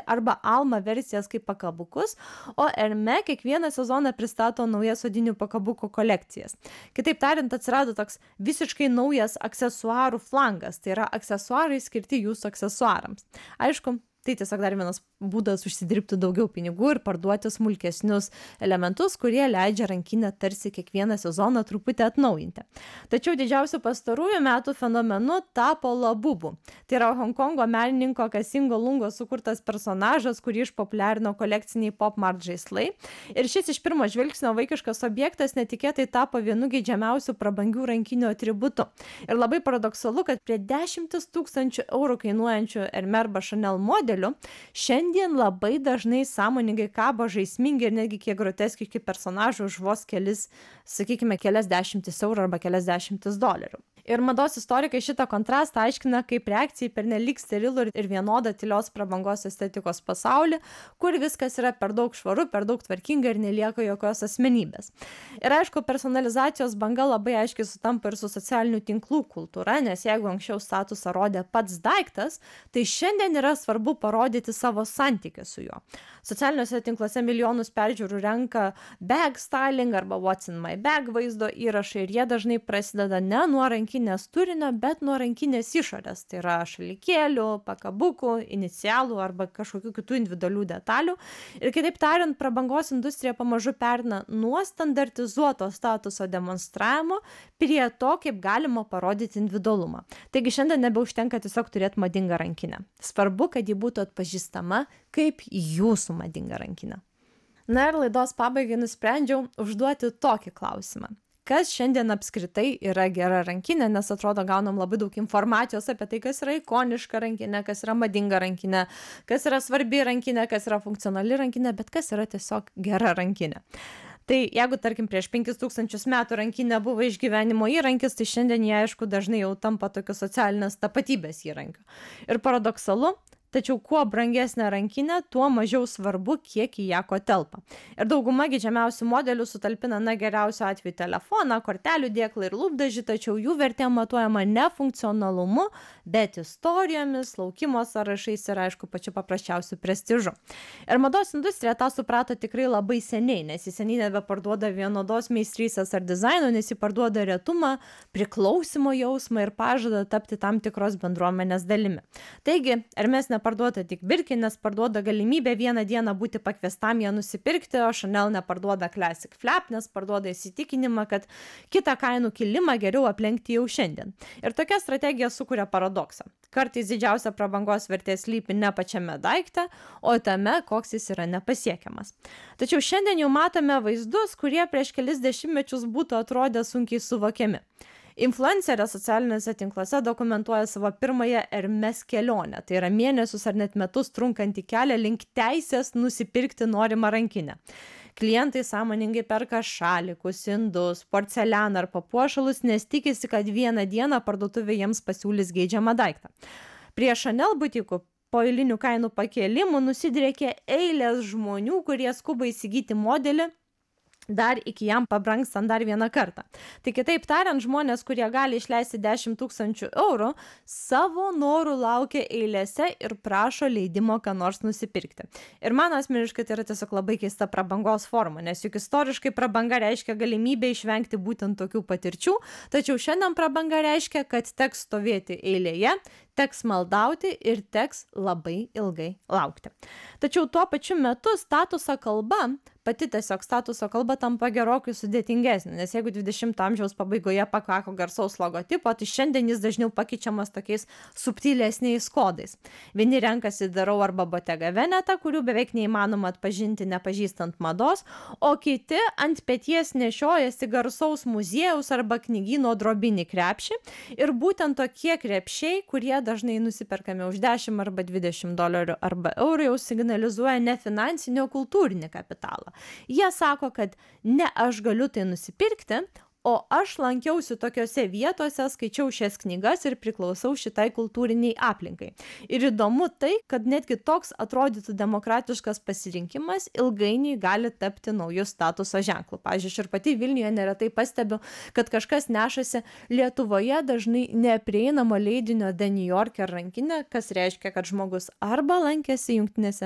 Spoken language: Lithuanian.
arba Alma versijas kaip pakabukus, o Hermès kiekvieną sezoną pristato naujas odinių pakabukų kolekcijas. Kitaip tariant, atsirado toks visiškai naujas aksesuarų flangas, tai yra aksesuarai skirti jūsų aksesuarams. Aišku, tai tiesiog dar vienas būdas užsidirbti daugiau pinigų ir parduoti smulkesnius elementus, kurie leidžia rankinę tarsi kiekvieną sezoną truputį atnaujinti. Tačiau didžiausiu pastarųjų metų fenomenu tapo Labubu. Tai yra Honkongo menininko Kasingo Lungo sukurtas personažas, kurį išpopuliarino kolekciniai Pop Mart žaislai. Ir šis iš pirmo žvilgsnio vaikiškas objektas netikėtai tapo vienu geidžiamiausių prabangių rankinių atributų. Ir labai paradoksalu, kad prie 10 000 eurų kainuojančių Hermès arba Chanel modelių šiandien labai dažnai sąmoningai kabo žaismingi ir netgi kiek groteskiški personažai už vos kelis, sakykime, kelias dešimtis eurų arba kelias dešimtis dolerių. Ir mados istorikai šitą kontrastą aiškina kaip reakcija į pernelyg sterilų ir vienodą tylios prabangos estetikos pasaulį, kur viskas yra per daug švaru, per daug tvarkinga ir nelieka jokios asmenybės. Ir aišku, personalizacijos banga labai aiškiai sutampa ir su socialinių tinklų kultūra, nes jeigu anksčiau statusą rodė pats daiktas, tai šiandien yra svarbu parodyti savo santykį su juo. Socialiniuose tinkluose milijonus peržiūrų renka bag styling arba what's in my bag vaizdo įrašai ir jie dažnai prasideda ne nuo rankinės turinio, bet nuo rankinės išorės. Tai yra šalikėlių, pakabukų, inicialų arba kažkokių kitų individualių detalių. Ir kitaip tariant, prabangos industrija pamažu perina nuo standartizuoto statuso demonstravimo prie to, kaip galima parodyti individualumą. Taigi šiandien nebeužtenka tiesiog turėti madingą rankinę. Svarbu, kad ji būtų atpažįstama kaip jūsų madinga rankinė. Na ir laidos pabaigai nusprendžiau užduoti tokį klausimą. Kas šiandien apskritai yra gera rankinė, nes atrodo gaunam labai daug informacijos apie tai, kas yra ikoniška rankinė, kas yra madinga rankinė, kas yra svarbi rankinė, kas yra funkcionali rankinė, bet kas yra tiesiog gera rankinė. Tai jeigu, tarkim, prieš 5000 metų rankinė buvo išgyvenimo įrankis, tai šiandien jie, aišku, dažnai jau tampa tokiu socialinės tapatybės įrankiu. Ir paradoksalu, tačiau kuo brangesnė rankinė, tuo mažiau svarbu, kiek į ją ko telpa. Ir dauguma geidžiamiausių modelių sutalpina geriausiu atveju telefoną, kortelių dėklą ir lūpdažį, tačiau jų vertė matuojama ne funkcionalumu, bet istorijomis, laukimo sąrašais ir, aišku, pačiu paprasčiausiu prestižu. Ir mados industrija tą suprato tikrai labai seniai, nes jis seniai nebeparduoda vienodos meistrystės ar dizaino, nes jis parduoda retumą, priklausimo jausmą ir pažadą tapti tam tikros bendruomenės dalimi. Taigi, Hermès neparduoda tik Birkin, nes parduoda galimybę vieną dieną būti pakviestam ją nusipirkti, o Chanel neparduoda Classic Flap, nes parduoda įsitikinimą, kad kitą kainų kilimą geriau aplenkti jau šiandien. Ir tokia strategija sukuria paradoksą. Kartais didžiausia prabangos vertė slypi ne pačiame daikte, o tame, koks jis yra nepasiekiamas. Tačiau šiandien jau matome vaizdus, kurie prieš kelis dešimtmečius būtų atrodę sunkiai suvokiami. Influencerė socialiniuose tinkluose dokumentuoja savo pirmąją Hermès kelionę. Tai yra mėnesius ar net metus trunkantį kelią link teisės nusipirkti norimą rankinę. Klientai sąmoningai perka šalikus, indus, porcelianą ar papuošalus, nes tikisi, kad vieną dieną parduotuvė jiems pasiūlys geidžiamą daiktą. Prie Chanel butikų po eilinių kainų pakėlimų nusidriekė eilės žmonių, kurie skuba įsigyti modelį dar iki jam pabrangstant dar vieną kartą. Tai kitaip tariant, žmonės, kurie gali išleisti 10 000 eurų, savo norų laukia eilėse ir prašo leidimo ką nors nusipirkti. Ir man asmeniškai tai yra tiesiog labai keista prabangos forma, nes juk istoriškai prabanga reiškia galimybę išvengti būtent tokių patirčių, tačiau šiandien prabanga reiškia, kad teks stovėti eilėje, teks maldauti ir teks labai ilgai laukti. Tačiau tuo pačiu metu statuso kalba, pati tiesiog statuso kalba tampa gerokai sudėtingesnė, nes jeigu 20 amžiaus pabaigoje pakako garsaus logotipo, tai šiandien jis dažniau pakeičiamas tokiais subtilesniais kodais. Vieni renkasi Darau arba Bottega Veneta, kurių beveik neįmanoma atpažinti nepažįstant mados, o kiti ant peties nešiojasi garsaus muziejaus arba knygyno drobinį krepšį ir būtent tokie krepšiai, kurie dažnai nusiperkami už 10 arba 20 dolerių arba eurų, jau signalizuoja ne finansinį, o kultūrinį kapitalą. Jie sako, kad ne aš galiu tai nusipirkti, o aš lankiausi tokiose vietose, skaičiau šias knygas ir priklausau šitai kultūriniai aplinkai. Ir įdomu tai, kad netgi toks atrodytų demokratiškas pasirinkimas ilgainiui gali tapti naujų statuso ženklų. Pavyzdžiui, aš ir pati Vilniuje neretai pastebiu, kad kažkas nešasi Lietuvoje dažnai neprieinamo leidinio The New Yorker rankinę, kas reiškia, kad žmogus arba lankėsi Jungtinėse